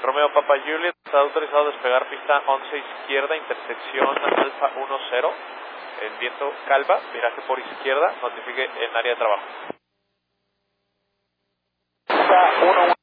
Romeo Papa Juliet, está autorizado a despegar pista 11 izquierda, intersección Alfa 10, en viento calva, viraje por izquierda, notifique en área de trabajo. Pista 11.